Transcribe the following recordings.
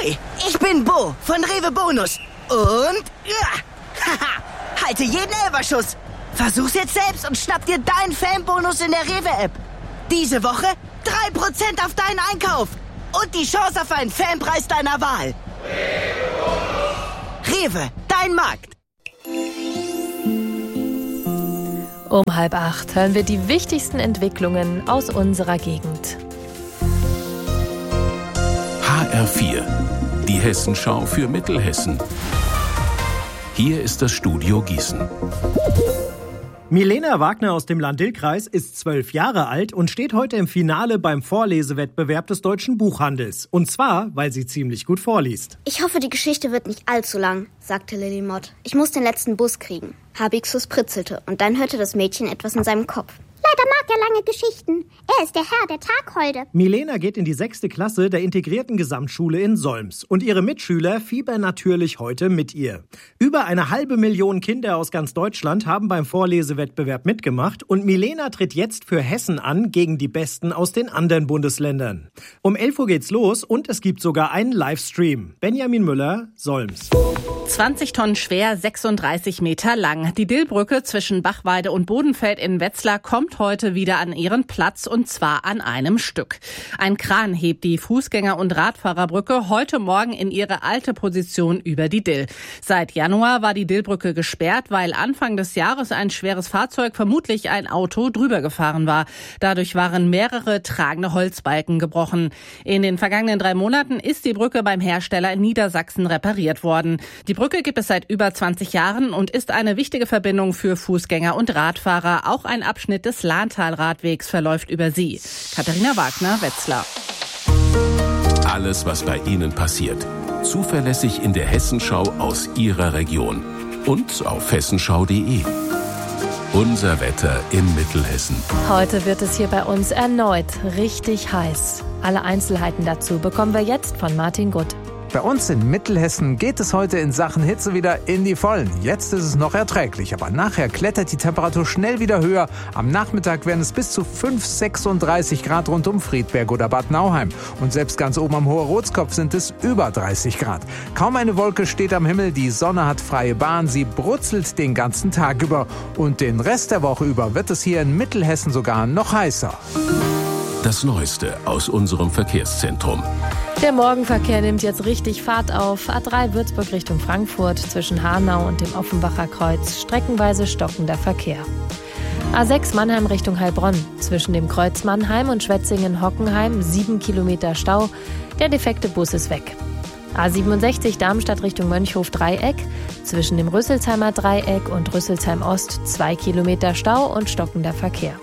Ahoi, ich bin Bo von Rewe Bonus. Und... halte jeden Elferschuss. Versuch's jetzt selbst und schnapp dir deinen Fanbonus in der Rewe-App. Diese Woche 3% auf deinen Einkauf. Und die Chance auf einen Fanpreis deiner Wahl. Rewe, dein Markt. Um 7:30 hören wir die wichtigsten Entwicklungen aus unserer Gegend. HR4, die Hessenschau für Mittelhessen. Hier ist das Studio Gießen. Milena Wagner aus dem Lahn-Dill-Kreis ist 12 Jahre alt und steht heute im Finale beim Vorlesewettbewerb des Deutschen Buchhandels. Und zwar, weil sie ziemlich gut vorliest. Ich hoffe, die Geschichte wird nicht allzu lang, sagte Lilly Mott. Ich muss den letzten Bus kriegen. Habixus pritzelte und dann hörte das Mädchen etwas in seinem Kopf. Leider mag er lange Geschichten. Er ist der Herr der Tagholde. Milena geht in die 6. Klasse der integrierten Gesamtschule in Solms. Und ihre Mitschüler fiebern natürlich heute mit ihr. Über 500.000 Kinder aus ganz Deutschland haben beim Vorlesewettbewerb mitgemacht. Und Milena tritt jetzt für Hessen an gegen die Besten aus den anderen Bundesländern. Um 11 Uhr geht's los und es gibt sogar einen Livestream. Benjamin Müller, Solms. 20 Tonnen schwer, 36 Meter lang. Die Dillbrücke zwischen Bachweide und Bodenfeld in Wetzlar kommt heute wieder an ihren Platz und zwar an einem Stück. Ein Kran hebt die Fußgänger- und Radfahrerbrücke heute Morgen in ihre alte Position über die Dill. Seit Januar war die Dillbrücke gesperrt, weil Anfang des Jahres ein schweres Fahrzeug, vermutlich ein Auto, drüber gefahren war. Dadurch waren mehrere tragende Holzbalken gebrochen. In den vergangenen 3 Monaten ist die Brücke beim Hersteller in Niedersachsen repariert worden. Die Brücke gibt es seit über 20 Jahren und ist eine wichtige Verbindung für Fußgänger und Radfahrer. Auch ein Abschnitt des Lahntalradwegs verläuft über sie. Katharina Wagner, Wetzlar. Alles, was bei Ihnen passiert. Zuverlässig in der Hessenschau aus Ihrer Region. Und auf hessenschau.de. Unser Wetter in Mittelhessen. Heute wird es hier bei uns erneut richtig heiß. Alle Einzelheiten dazu bekommen wir jetzt von Martin Gutt. Bei uns in Mittelhessen geht es heute in Sachen Hitze wieder in die Vollen. Jetzt ist es noch erträglich, aber nachher klettert die Temperatur schnell wieder höher. Am Nachmittag werden es bis zu 36 Grad rund um Friedberg oder Bad Nauheim. Und selbst ganz oben am Hohe-Rotskopf sind es über 30 Grad. Kaum eine Wolke steht am Himmel, die Sonne hat freie Bahn, sie brutzelt den ganzen Tag über. Und den Rest der Woche über wird es hier in Mittelhessen sogar noch heißer. Das Neueste aus unserem Verkehrszentrum. Der Morgenverkehr nimmt jetzt richtig Fahrt auf. A3 Würzburg Richtung Frankfurt zwischen Hanau und dem Offenbacher Kreuz. Streckenweise stockender Verkehr. A6 Mannheim Richtung Heilbronn. Zwischen dem Kreuz Mannheim und Schwetzingen-Hockenheim 7 Kilometer Stau. Der defekte Bus ist weg. A67 Darmstadt Richtung Mönchhof-Dreieck. Zwischen dem Rüsselsheimer Dreieck und Rüsselsheim Ost 2 Kilometer Stau und stockender Verkehr.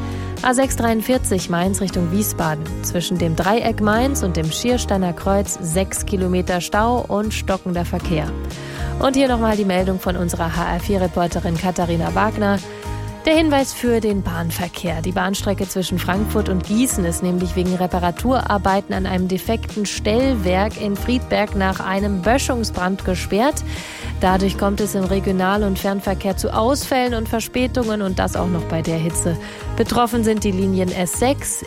A643 Mainz Richtung Wiesbaden. Zwischen dem Dreieck Mainz und dem Schiersteiner Kreuz 6 Kilometer Stau und stockender Verkehr. Und hier nochmal die Meldung von unserer HR4-Reporterin Katharina Wagner. Der Hinweis für den Bahnverkehr. Die Bahnstrecke zwischen Frankfurt und Gießen ist nämlich wegen Reparaturarbeiten an einem defekten Stellwerk in Friedberg nach einem Böschungsbrand gesperrt. Dadurch kommt es im Regional- und Fernverkehr zu Ausfällen und Verspätungen und das auch noch bei der Hitze. Betroffen sind die Linien S6,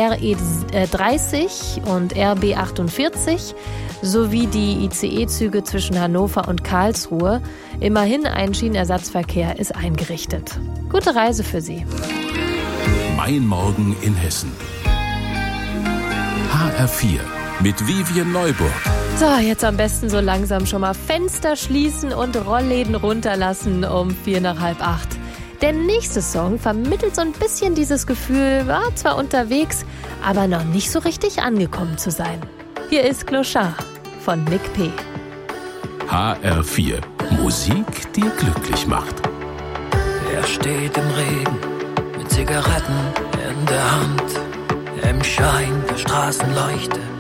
RE30 und RB48 sowie die ICE-Züge zwischen Hannover und Karlsruhe. Immerhin ein Schienenersatzverkehr ist eingerichtet. Gute Reise für Sie. Mein Morgen in Hessen. HR4 mit Vivian Neuburg. So, jetzt am besten so langsam schon mal Fenster schließen und Rollläden runterlassen um 7:45. Der nächste Song vermittelt so ein bisschen dieses Gefühl, war zwar unterwegs, aber noch nicht so richtig angekommen zu sein. Hier ist Clochard von Nick P. HR4. Musik, die glücklich macht. Er steht im Regen mit Zigaretten in der Hand, im Schein der Straßenleuchte